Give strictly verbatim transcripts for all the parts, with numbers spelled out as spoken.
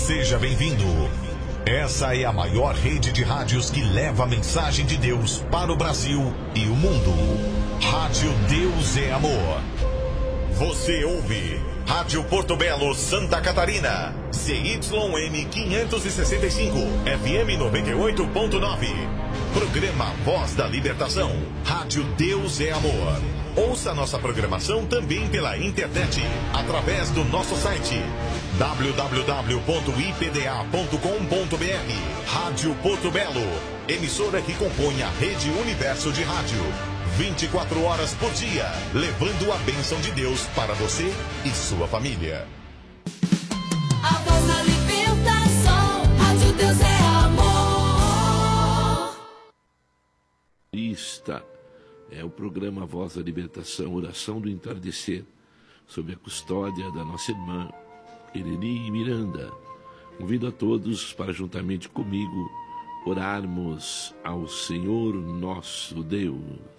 Seja bem-vindo. Essa é a maior rede de rádios que leva a mensagem de Deus para o Brasil e o mundo. Rádio Deus é Amor. Você ouve Rádio Porto Belo, Santa Catarina. C Y N quinhentos e sessenta e cinco, F M noventa e oito ponto nove. Programa Voz da Libertação. Rádio Deus é Amor. Ouça nossa programação também pela internet, através do nosso site w w w ponto i p d a ponto com ponto b r. Rádio Porto Belo, emissora que compõe a Rede Universo de Rádio. vinte e quatro horas por dia, levando a bênção de Deus para você e sua família. A voz da libertação, Rádio Deus é Amor. Esta é o programa Voz da Libertação, oração do entardecer, sob a custódia da nossa irmã Eleni Miranda. Convido a todos para, juntamente comigo, orarmos ao Senhor nosso Deus.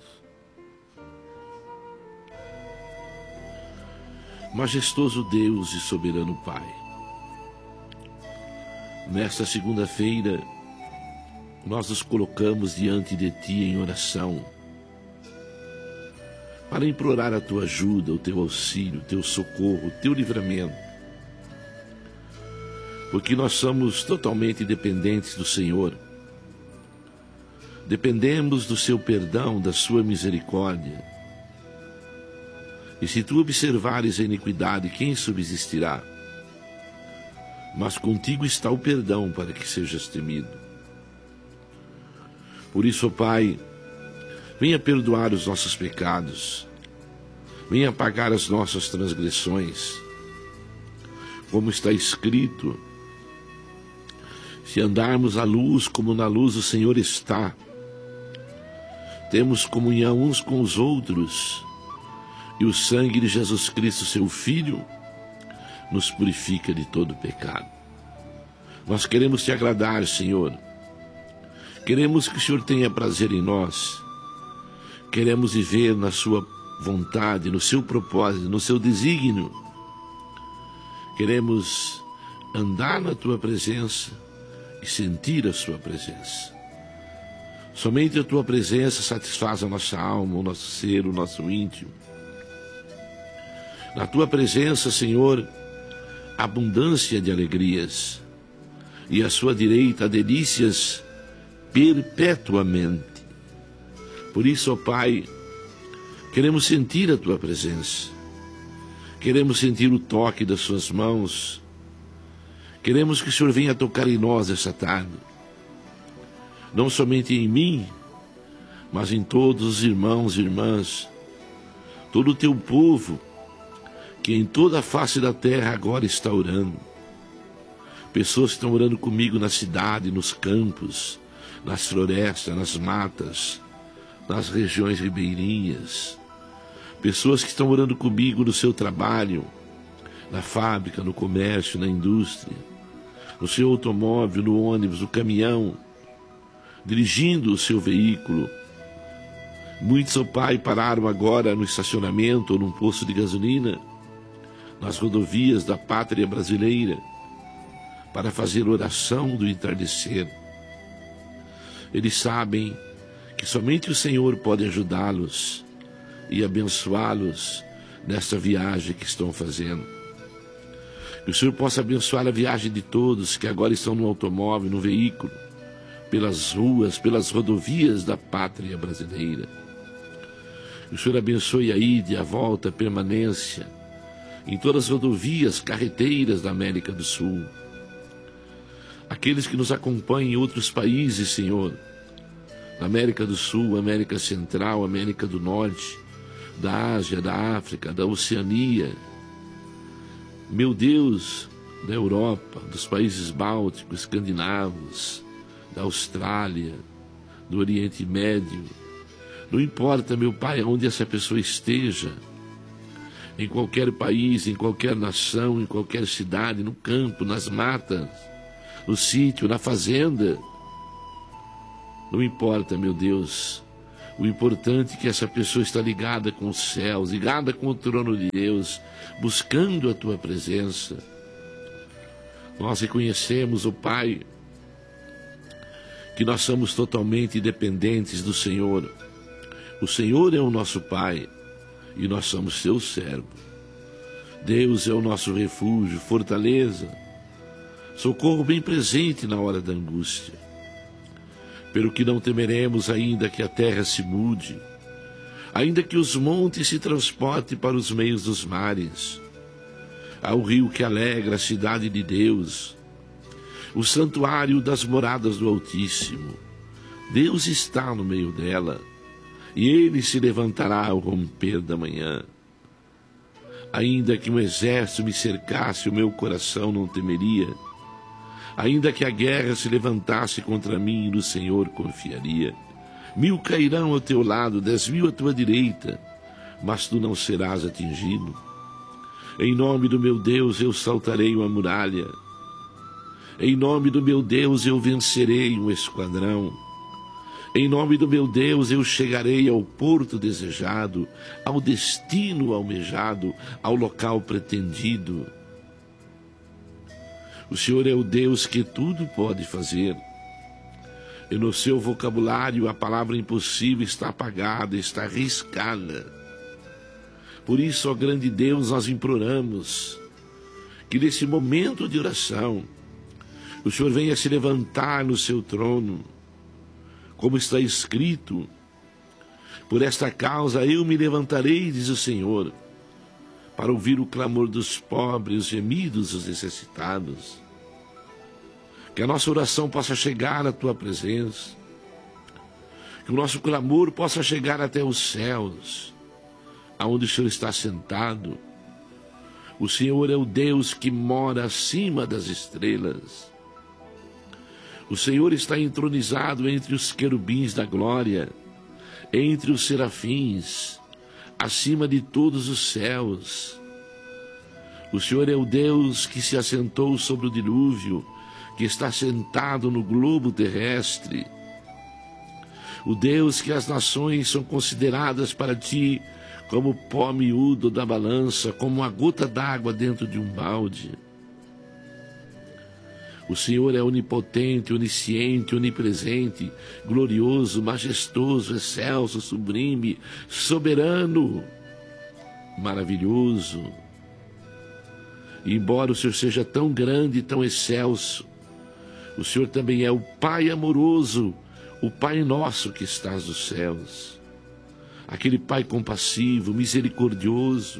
Majestoso Deus e soberano Pai, nesta segunda-feira, nós nos colocamos diante de Ti em oração, para implorar a Tua ajuda, o Teu auxílio, o Teu socorro, o Teu livramento, porque nós somos totalmente dependentes do Senhor, dependemos do Seu perdão, da Sua misericórdia. E se Tu observares a iniquidade, quem subsistirá? Mas contigo está o perdão para que sejas temido. Por isso, ó Pai, venha perdoar os nossos pecados, venha apagar as nossas transgressões. Como está escrito, se andarmos à luz como na luz o Senhor está, temos comunhão uns com os outros, e o sangue de Jesus Cristo, seu Filho, nos purifica de todo pecado. Nós queremos Te agradar, Senhor. Queremos que o Senhor tenha prazer em nós. Queremos viver na Sua vontade, no Seu propósito, no Seu desígnio. Queremos andar na Tua presença e sentir a Sua presença. Somente a Tua presença satisfaz a nossa alma, o nosso ser, o nosso íntimo. Na Tua presença, Senhor, abundância de alegrias, e à Sua direita delícias perpetuamente. Por isso, ó Pai, queremos sentir a Tua presença, queremos sentir o toque das Suas mãos, queremos que o Senhor venha tocar em nós essa tarde, não somente em mim, mas em todos os irmãos e irmãs, todo o Teu povo, que em toda a face da terra agora está orando. Pessoas que estão orando comigo na cidade, nos campos, nas florestas, nas matas, nas regiões ribeirinhas. Pessoas que estão orando comigo no seu trabalho, na fábrica, no comércio, na indústria, no seu automóvel, no ônibus, no caminhão, dirigindo o seu veículo. Muitos, ó Pai, pararam agora no estacionamento ou num posto de gasolina, nas rodovias da pátria brasileira, para fazer oração do entardecer. Eles sabem que somente o Senhor pode ajudá-los e abençoá-los nesta viagem que estão fazendo. Que o Senhor possa abençoar a viagem de todos que agora estão no automóvel, no veículo, pelas ruas, pelas rodovias da pátria brasileira. Que o Senhor abençoe a ida e a volta, a permanência, em todas as rodovias carreteiras da América do Sul. Aqueles que nos acompanham em outros países, Senhor, na América do Sul, América Central, América do Norte, da Ásia, da África, da Oceania, meu Deus, da Europa, dos países bálticos, escandinavos, da Austrália, do Oriente Médio. Não importa, meu Pai, onde essa pessoa esteja, em qualquer país, em qualquer nação, em qualquer cidade, no campo, nas matas, no sítio, na fazenda. Não importa, meu Deus. O importante é que essa pessoa está ligada com os céus, ligada com o trono de Deus, buscando a Tua presença. Nós reconhecemos, ó Pai, que nós somos totalmente dependentes do Senhor. O Senhor é o nosso Pai e nós somos seu servo. Deus é o nosso refúgio, fortaleza, socorro bem presente na hora da angústia. Pelo que não temeremos, ainda que a terra se mude, ainda que os montes se transportem para os meios dos mares, ao rio que alegra a cidade de Deus, o santuário das moradas do Altíssimo. Deus está no meio dela, e ele se levantará ao romper da manhã. Ainda que um exército me cercasse, o meu coração não temeria. Ainda que a guerra se levantasse contra mim, no Senhor confiaria. Mil cairão ao teu lado, dez mil à tua direita, mas tu não serás atingido. Em nome do meu Deus eu saltarei uma muralha. Em nome do meu Deus eu vencerei um esquadrão. Em nome do meu Deus eu chegarei ao porto desejado, ao destino almejado, ao local pretendido. O Senhor é o Deus que tudo pode fazer. E no seu vocabulário a palavra impossível está apagada, está riscada. Por isso, ó grande Deus, nós imploramos que nesse momento de oração o Senhor venha se levantar no seu trono, como está escrito: por esta causa eu me levantarei, diz o Senhor, para ouvir o clamor dos pobres, os gemidos dos necessitados. Que a nossa oração possa chegar à tua presença, que o nosso clamor possa chegar até os céus, aonde o Senhor está sentado. O Senhor é o Deus que mora acima das estrelas. O Senhor está entronizado entre os querubins da glória, entre os serafins, acima de todos os céus. O Senhor é o Deus que se assentou sobre o dilúvio, que está sentado no globo terrestre. O Deus que as nações são consideradas para ti como pó miúdo da balança, como uma gota d'água dentro de um balde. O Senhor é onipotente, onisciente, onipresente, glorioso, majestoso, excelso, sublime, soberano, maravilhoso. E embora o Senhor seja tão grande e tão excelso, o Senhor também é o Pai amoroso, o Pai nosso que estás nos céus. Aquele Pai compassivo, misericordioso,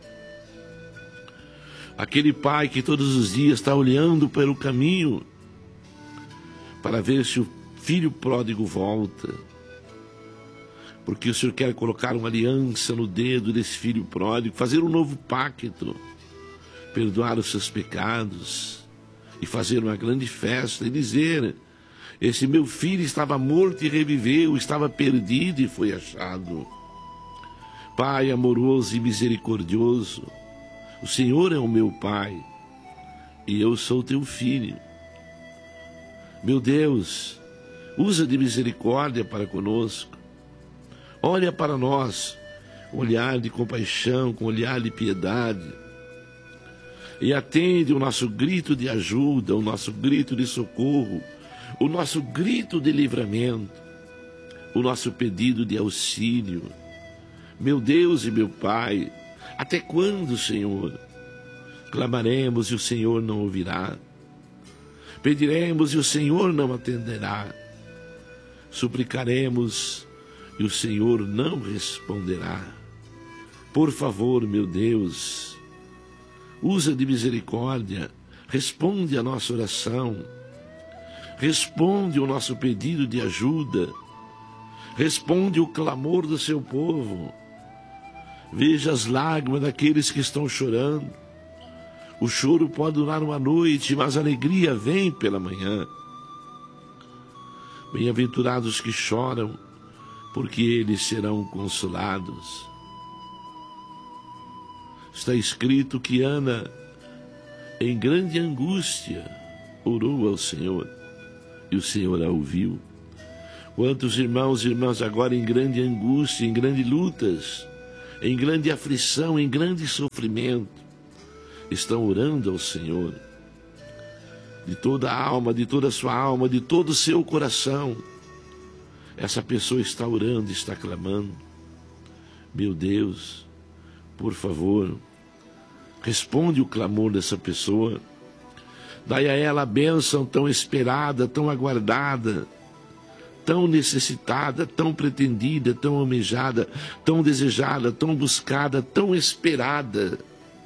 aquele Pai que todos os dias está olhando pelo caminho para ver se o filho pródigo volta, porque o Senhor quer colocar uma aliança no dedo desse filho pródigo, fazer um novo pacto, perdoar os seus pecados e fazer uma grande festa e dizer: esse meu filho estava morto e reviveu, estava perdido e foi achado. Pai amoroso e misericordioso, o Senhor é o meu Pai e eu sou teu filho. Meu Deus, usa de misericórdia para conosco. Olha para nós com olhar de compaixão, com olhar de piedade, e atende o nosso grito de ajuda, o nosso grito de socorro, o nosso grito de livramento, o nosso pedido de auxílio. Meu Deus e meu Pai, até quando, Senhor? Clamaremos e o Senhor não ouvirá. Pediremos e o Senhor não atenderá. Suplicaremos e o Senhor não responderá. Por favor, meu Deus, usa de misericórdia, responde a nossa oração, responde o nosso pedido de ajuda, responde o clamor do seu povo. Veja as lágrimas daqueles que estão chorando. O choro pode durar uma noite, mas a alegria vem pela manhã. Bem-aventurados que choram, porque eles serão consolados. Está escrito que Ana, em grande angústia, orou ao Senhor, e o Senhor a ouviu. Quantos irmãos e irmãs agora em grande angústia, em grandes lutas, em grande aflição, em grande sofrimento, estão orando ao Senhor. de toda a alma, de toda a sua alma, de todo o seu coração, essa pessoa está orando, está clamando. Meu Deus, por favor, responde o clamor dessa pessoa. Dai a ela a bênção tão esperada, tão aguardada, tão necessitada, tão pretendida, tão almejada, tão desejada, tão buscada, tão esperada.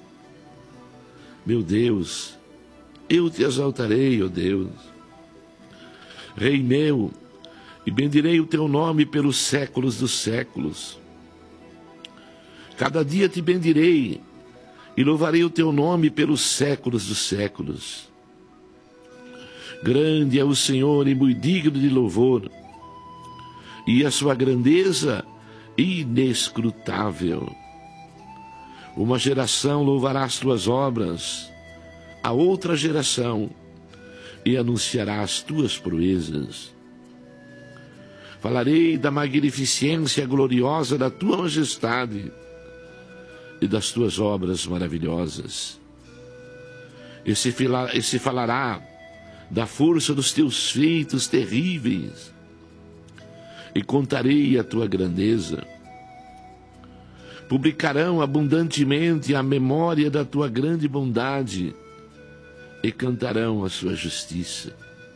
Meu Deus, eu te exaltarei, ó Deus. Rei meu, e bendirei o teu nome pelos séculos dos séculos. Cada dia te bendirei e louvarei o teu nome pelos séculos dos séculos. Grande é o Senhor e muito digno de louvor, e a sua grandeza inescrutável. Uma geração louvará as tuas obras, a outra geração, e anunciará as tuas proezas. Falarei da magnificência gloriosa da tua majestade e das tuas obras maravilhosas. E se, e se falará da força dos teus feitos terríveis, e contarei a tua grandeza. Publicarão abundantemente a memória da tua grande bondade, e cantarão a sua justiça.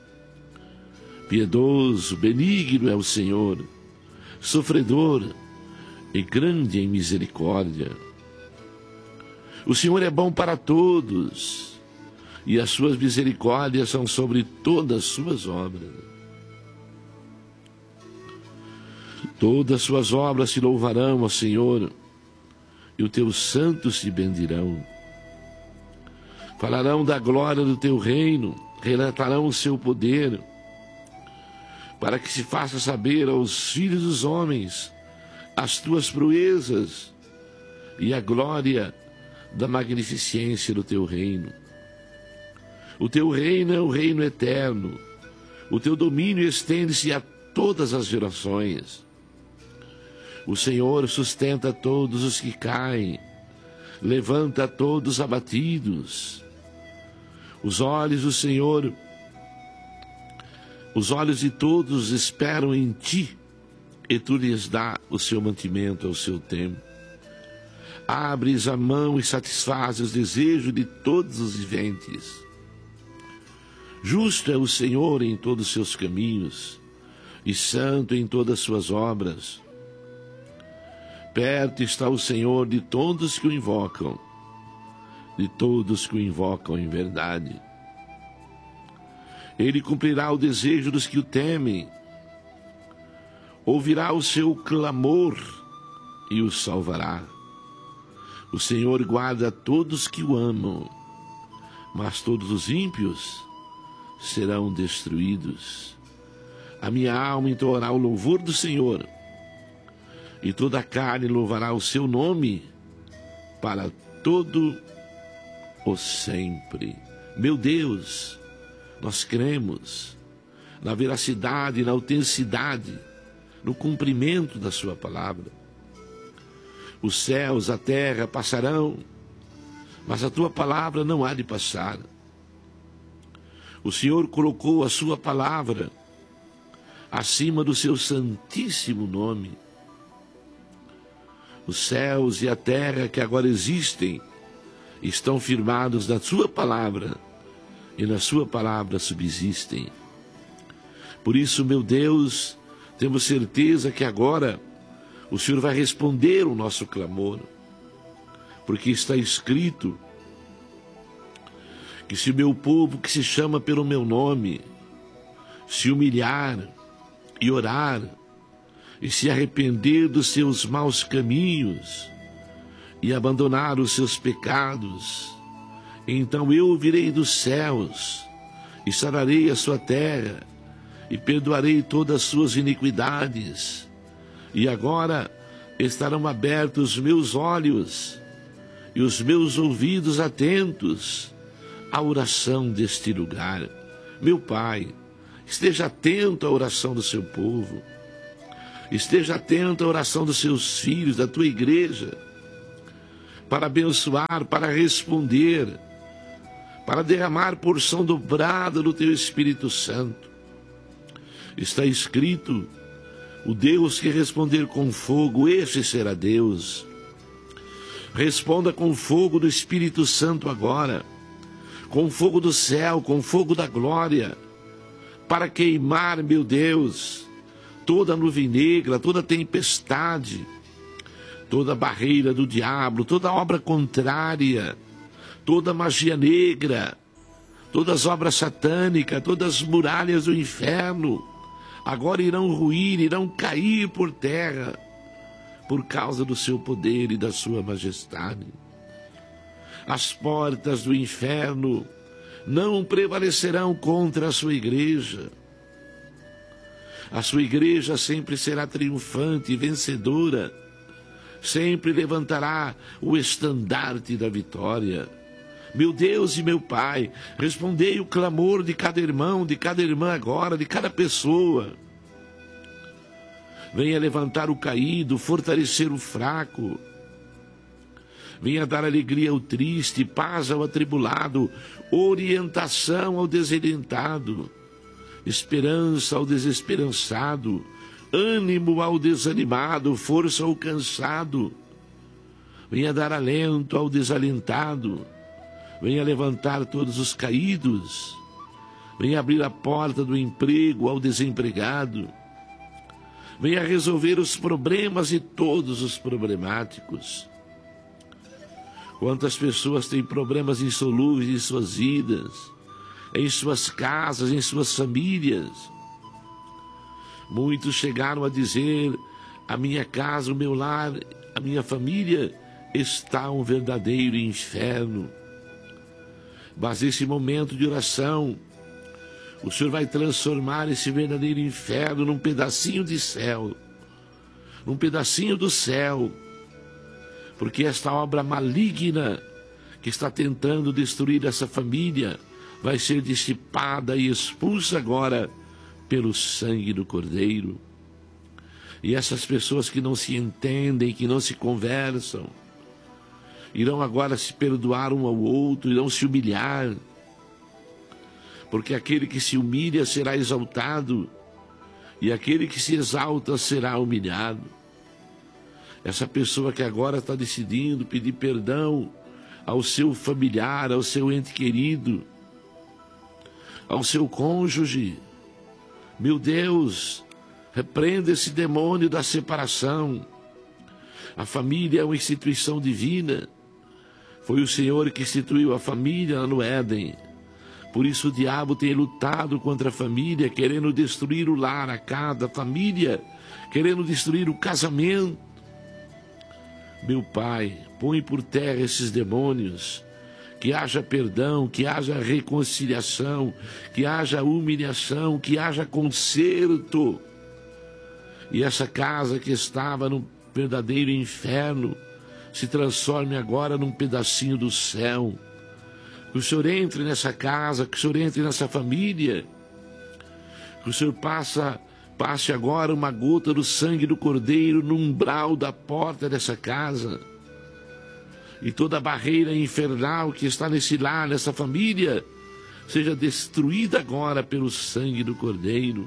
Piedoso, benigno é o Senhor, sofredor e grande em misericórdia. O Senhor é bom para todos, e as suas misericórdias são sobre todas as suas obras. Todas as suas obras se louvarão ao Senhor, e os teus santos se bendirão. Falarão da glória do teu reino, relatarão o seu poder, para que se faça saber aos filhos dos homens as tuas proezas e a glória da magnificência do teu reino. O teu reino é o reino eterno, o teu domínio estende-se a todas as gerações. O Senhor sustenta todos os que caem, levanta todos os abatidos. Os olhos do Senhor, os olhos de todos esperam em ti, e tu lhes dá o seu mantimento ao seu tempo. Abres a mão e satisfazes os desejos de todos os viventes. Justo é o Senhor em todos os seus caminhos, e santo em todas as suas obras. Perto está o Senhor de todos que o invocam, de todos que o invocam em verdade. Ele cumprirá o desejo dos que o temem, ouvirá o seu clamor e os salvará. O Senhor guarda todos que o amam, mas todos os ímpios serão destruídos. A minha alma entoará o louvor do Senhor, e toda a carne louvará o seu nome para todo o sempre. Meu Deus, nós cremos na veracidade, na autenticidade, no cumprimento da sua palavra. Os céus, a terra passarão, mas a tua palavra não há de passar. O Senhor colocou a sua palavra acima do seu santíssimo nome. Os céus e a terra que agora existem estão firmados na sua palavra, e na sua palavra subsistem. Por isso, meu Deus, temos certeza que agora o Senhor vai responder o nosso clamor, porque está escrito que se o meu povo, que se chama pelo meu nome, se humilhar e orar, e se arrepender dos seus maus caminhos, e abandonar os seus pecados, então eu ouvirei dos céus, e sararei a sua terra, e perdoarei todas as suas iniquidades. E agora estarão abertos os meus olhos, e os meus ouvidos atentos à oração deste lugar. Meu Pai, esteja atento à oração do seu povo, esteja atento à oração dos seus filhos, da tua igreja, para abençoar, para responder, para derramar porção dobrada do teu Espírito Santo. Está escrito: o Deus que responder com fogo, esse será Deus. Responda com fogo do Espírito Santo agora, com fogo do céu, com fogo da glória, para queimar, meu Deus, toda nuvem negra, toda tempestade, toda barreira do diabo, toda obra contrária, toda magia negra, todas as obras satânicas, todas as muralhas do inferno, agora irão ruir, irão cair por terra, por causa do seu poder e da sua majestade. As portas do inferno não prevalecerão contra a sua igreja. A sua igreja sempre será triunfante e vencedora, sempre levantará o estandarte da vitória. Meu Deus e meu Pai, respondei o clamor de cada irmão, de cada irmã agora, de cada pessoa. Venha levantar o caído, fortalecer o fraco. Venha dar alegria ao triste, paz ao atribulado, orientação ao desorientado, esperança ao desesperançado, ânimo ao desanimado, força ao cansado. Venha dar alento ao desalentado. Venha levantar todos os caídos. Venha abrir a porta do emprego ao desempregado. Venha resolver os problemas de todos os problemáticos. Quantas pessoas têm problemas insolúveis em suas vidas, em suas casas, em suas famílias. Muitos chegaram a dizer: a minha casa, o meu lar, a minha família está um verdadeiro inferno. Mas esse momento de oração, o Senhor vai transformar esse verdadeiro inferno num pedacinho de céu, num pedacinho do céu, porque esta obra maligna que está tentando destruir essa família vai ser dissipada e expulsa agora pelo sangue do Cordeiro. E essas pessoas que não se entendem, que não se conversam, irão agora se perdoar um ao outro, irão se humilhar, porque aquele que se humilha será exaltado, e aquele que se exalta será humilhado. Essa pessoa que agora está decidindo pedir perdão ao seu familiar, ao seu ente querido, ao seu cônjuge, meu Deus, repreenda esse demônio da separação. A família é uma instituição divina. Foi o Senhor que instituiu a família no Éden. Por isso o diabo tem lutado contra a família, querendo destruir o lar, a casa, a família, querendo destruir o casamento. Meu Pai, põe por terra esses demônios, que haja perdão, que haja reconciliação, que haja humilhação, que haja conserto. E essa casa que estava num verdadeiro inferno se transforme agora num pedacinho do céu. Que o Senhor entre nessa casa, que o Senhor entre nessa família, que o Senhor passa, passe agora uma gota do sangue do Cordeiro no umbral da porta dessa casa. E toda a barreira infernal que está nesse lar, nessa família, seja destruída agora pelo sangue do Cordeiro.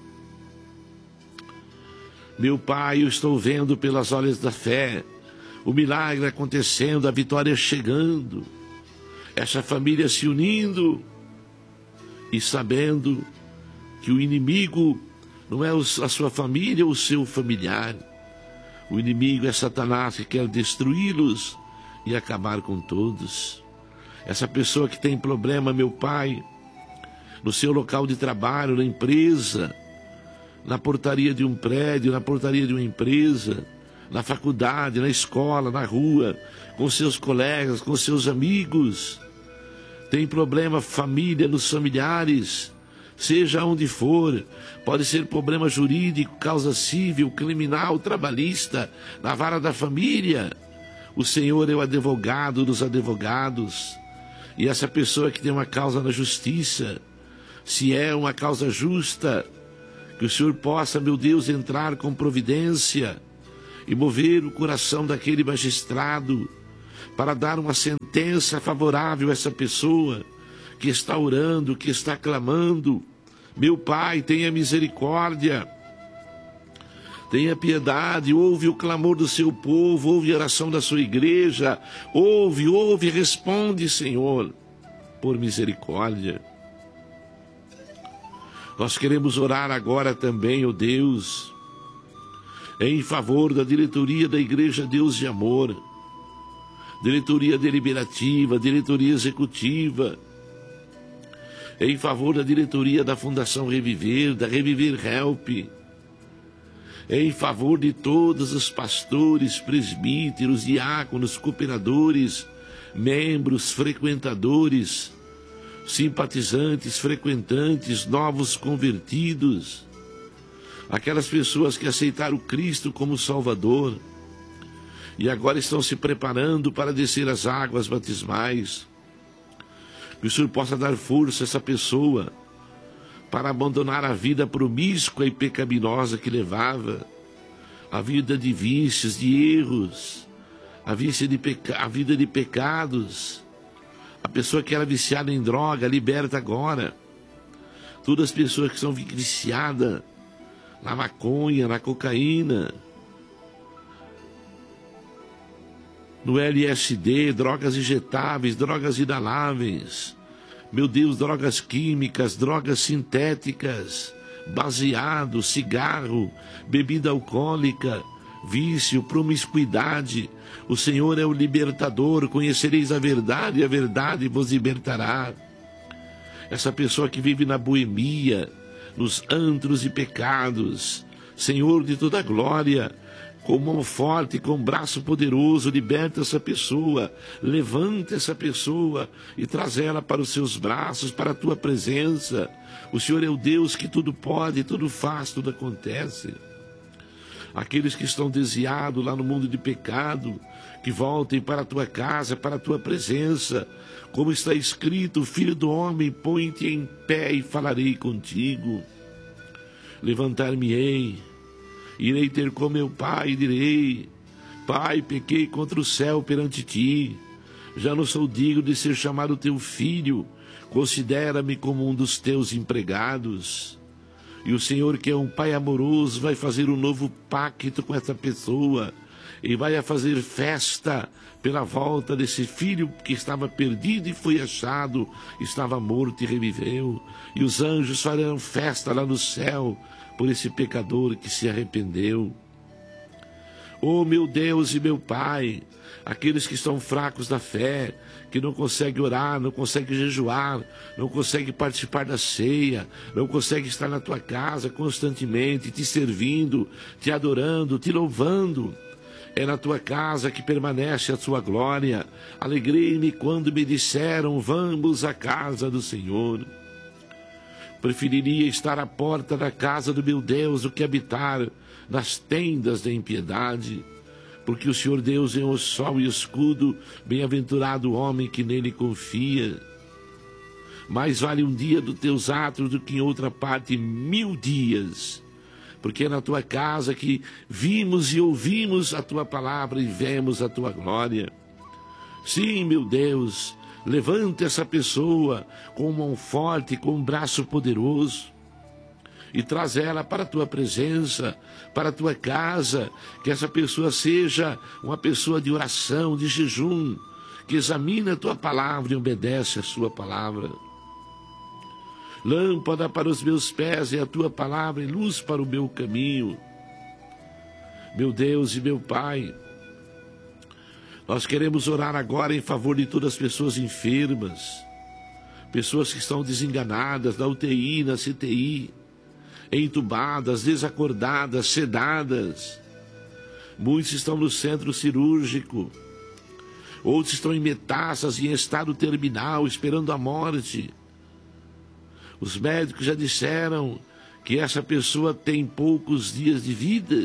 Meu Pai, eu estou vendo pelas olhos da fé o milagre acontecendo, a vitória chegando, essa família se unindo e sabendo que o inimigo não é a sua família ou o seu familiar. O inimigo é Satanás, que quer destruí-los e acabar com todos. Essa pessoa que tem problema, meu Pai, no seu local de trabalho, na empresa, na portaria de um prédio, na portaria de uma empresa, na faculdade, na escola, na rua, com seus colegas, com seus amigos. Tem problema família, nos familiares, seja onde for. Pode ser problema jurídico, causa civil, criminal, trabalhista, na vara da família. O Senhor é o advogado dos advogados. E essa pessoa que tem uma causa na justiça, se é uma causa justa, que o Senhor possa, meu Deus, entrar com providência e mover o coração daquele magistrado para dar uma sentença favorável a essa pessoa, que está orando, que está clamando. Meu Pai, tenha misericórdia, tenha piedade, ouve o clamor do seu povo, ouve a oração da sua igreja, ouve, ouve, responde, Senhor, por misericórdia. Nós queremos orar agora também, ó Deus, em favor da diretoria da Igreja Deus de Amor, diretoria deliberativa, diretoria executiva, em favor da diretoria da Fundação Reviver, da Reviver Help, em favor de todos os pastores, presbíteros, diáconos, cooperadores, membros, frequentadores, simpatizantes, frequentantes, novos convertidos, aquelas pessoas que aceitaram Cristo como Salvador e agora estão se preparando para descer as águas batismais. Que o Senhor possa dar força a essa pessoa para abandonar a vida promíscua e pecaminosa que levava, a vida de vícios, de erros, a, vício de peca... a vida de pecados. A pessoa que era viciada em droga, liberta agora. Todas as pessoas que são viciadas na maconha, na cocaína, no L S D, drogas injetáveis, drogas inaláveis, meu Deus, drogas químicas, drogas sintéticas, baseado, cigarro, bebida alcoólica, vício, promiscuidade. O Senhor é o libertador, conhecereis a verdade e a verdade vos libertará. Essa pessoa que vive na boemia, nos antros e pecados, Senhor de toda glória, com mão forte, com braço poderoso, liberta essa pessoa, levanta essa pessoa e traz ela para os seus braços, para a tua presença. O Senhor é o Deus que tudo pode, tudo faz, tudo acontece. Aqueles que estão desviados lá no mundo de pecado, que voltem para a tua casa, para a tua presença, como está escrito: Filho do homem, põe-te em pé e falarei contigo. Levantar-me-ei, irei ter com meu pai e direi: Pai, pequei contra o céu perante ti, já não sou digno de ser chamado teu filho, considera-me como um dos teus empregados. E o Senhor, que é um pai amoroso, vai fazer um novo pacto com essa pessoa e vai a fazer festa pela volta desse filho que estava perdido e foi achado, estava morto e reviveu. E os anjos farão festa lá no céu por esse pecador que se arrependeu. Oh, meu Deus e meu Pai, aqueles que estão fracos da fé, que não conseguem orar, não conseguem jejuar, não conseguem participar da ceia, não conseguem estar na tua casa constantemente, te servindo, te adorando, te louvando. É na tua casa que permanece a tua glória. Alegrei-me quando me disseram: vamos à casa do Senhor. Preferiria estar à porta da casa do meu Deus do que habitar nas tendas da impiedade, porque o Senhor Deus é o sol e o escudo, bem-aventurado o homem que nele confia. Mais vale um dia dos teus atos do que em outra parte mil dias, porque é na tua casa que vimos e ouvimos a tua palavra e vemos a tua glória. Sim, meu Deus, levanta essa pessoa com mão forte, com um braço poderoso, e traz ela para a tua presença, para a tua casa, que essa pessoa seja uma pessoa de oração, de jejum, que examina a tua palavra e obedece a sua palavra. Lâmpada para os meus pés é a tua palavra e luz para o meu caminho. Meu Deus e meu Pai, nós queremos orar agora em favor de todas as pessoas enfermas, pessoas que estão desenganadas na U T I, na C T I, entubadas, desacordadas, sedadas. Muitos estão no centro cirúrgico, outros estão em metástases e em estado terminal, esperando a morte. Os médicos já disseram que essa pessoa tem poucos dias de vida.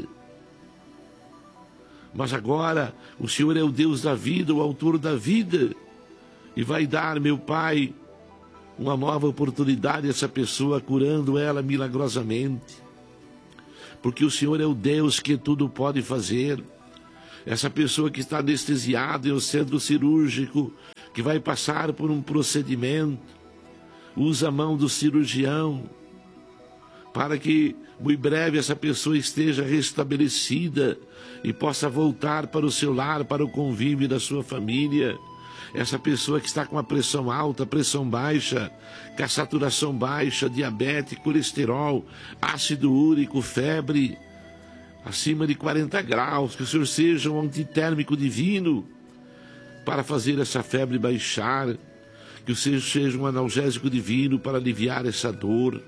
Mas agora o Senhor é o Deus da vida, o autor da vida, e vai dar, meu Pai, uma nova oportunidade a essa pessoa, curando ela milagrosamente. Porque o Senhor é o Deus que tudo pode fazer. Essa pessoa que está anestesiada em um centro cirúrgico, que vai passar por um procedimento, Usa a mão do cirurgião para que muito breve essa pessoa esteja restabelecida e possa voltar para o seu lar, para o convívio da sua família. Essa pessoa que está com a pressão alta, pressão baixa, com a saturação baixa, diabetes, colesterol, ácido úrico, febre, acima de quarenta graus, que o Senhor seja um antitérmico divino para fazer essa febre baixar, que o Senhor seja um analgésico divino para aliviar essa dor.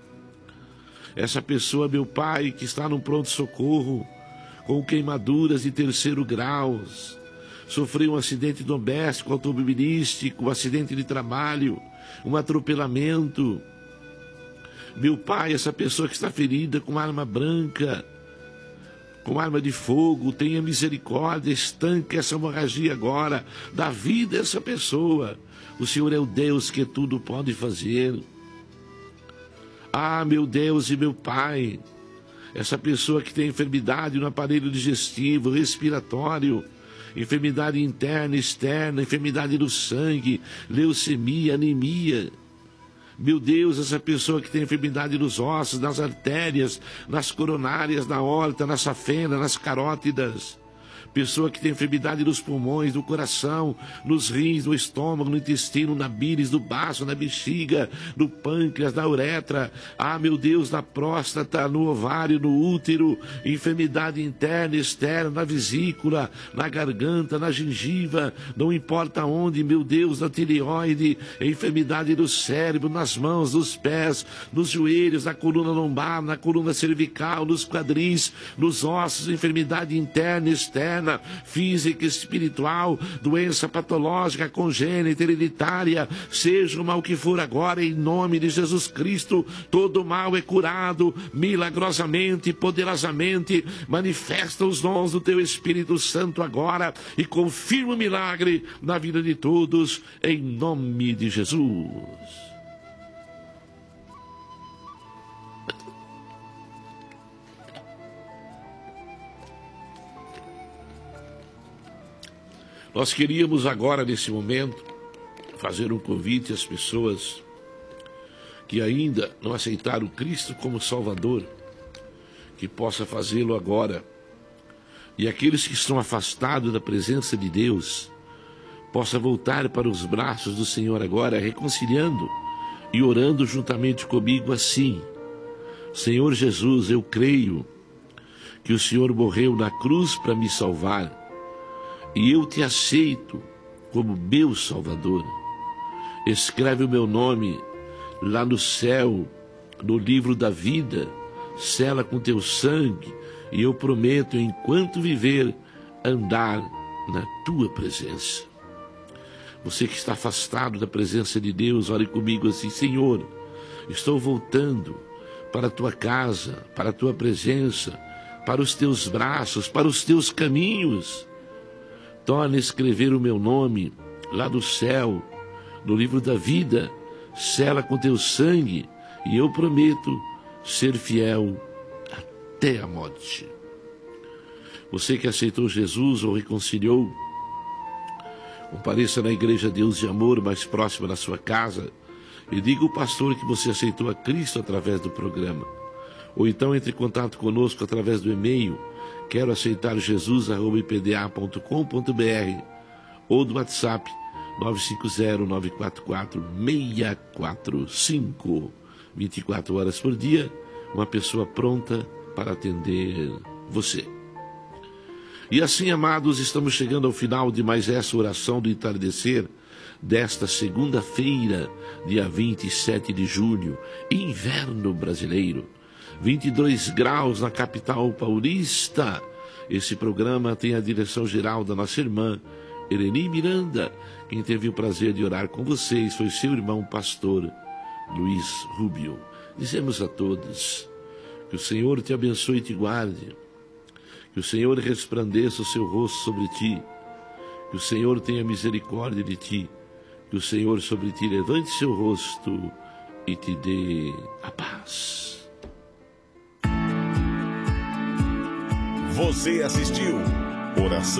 Essa pessoa, meu Pai, que está num pronto-socorro, com queimaduras de terceiro grau, sofreu um acidente doméstico, automobilístico, um acidente de trabalho, um atropelamento. Meu Pai, essa pessoa que está ferida com arma branca, com arma de fogo, tenha misericórdia, estanque essa hemorragia agora, dá vida a essa pessoa. O Senhor é o Deus que tudo pode fazer. Ah, meu Deus e meu Pai, essa pessoa que tem enfermidade no aparelho digestivo, respiratório, enfermidade interna, externa, enfermidade do sangue, leucemia, anemia. Meu Deus, essa pessoa que tem enfermidade nos ossos, nas artérias, nas coronárias, na aorta, na safena, nas carótidas. Pessoa que tem enfermidade nos pulmões, no coração, nos rins, no estômago, no intestino, na bílis, no baço, na bexiga, no pâncreas, na uretra. Ah, meu Deus, na próstata, no ovário, no útero, enfermidade interna, externa, na vesícula, na garganta, na gengiva, não importa onde, meu Deus, na tireoide, enfermidade do cérebro, nas mãos, nos pés, nos joelhos, na coluna lombar, na coluna cervical, nos quadris, nos ossos, enfermidade interna, externa, física, espiritual, doença patológica, congênita, hereditária, seja o mal que for agora, em nome de Jesus Cristo, todo mal é curado, milagrosamente, poderosamente, manifesta os dons do Teu Espírito Santo agora e confirma o milagre na vida de todos, em nome de Jesus. Nós queríamos agora, nesse momento, fazer um convite às pessoas que ainda não aceitaram Cristo como Salvador, que possa fazê-lo agora. E aqueles que estão afastados da presença de Deus, possa voltar para os braços do Senhor agora, reconciliando e orando juntamente comigo assim: Senhor Jesus, eu creio que o Senhor morreu na cruz para me salvar, e eu te aceito como meu Salvador. Escreve o meu nome lá no céu, no livro da vida, sela com teu sangue, e eu prometo, enquanto viver, andar na tua presença. Você que está afastado da presença de Deus, ore comigo assim: Senhor, estou voltando para a tua casa, para a tua presença, para os teus braços, para os teus caminhos. Torna a escrever o meu nome lá do céu, no livro da vida, sela com teu sangue, e eu prometo ser fiel até a morte. Você que aceitou Jesus ou reconciliou, compareça na Igreja Deus de Amor mais próxima da sua casa e diga ao pastor que você aceitou a Cristo através do programa. Ou então entre em contato conosco através do e-mail quero aceitar Jesus arroba i p d a ponto com ponto b r ou do WhatsApp nove cinco zero, nove quatro quatro, seis quatro cinco. vinte e quatro horas por dia, uma pessoa pronta para atender você. E assim, amados, estamos chegando ao final de mais essa oração do entardecer desta segunda-feira, dia vinte e sete de julho, inverno brasileiro. vinte e dois graus na capital paulista. Esse programa tem a direção geral da nossa irmã Ereni Miranda. Quem teve o prazer de orar com vocês foi seu irmão pastor Luiz Rubio. Dizemos a todos que o Senhor te abençoe e te guarde, que o Senhor resplandeça o seu rosto sobre ti, que o Senhor tenha misericórdia de ti, que o Senhor sobre ti levante seu rosto e te dê a paz. Você assistiu Oração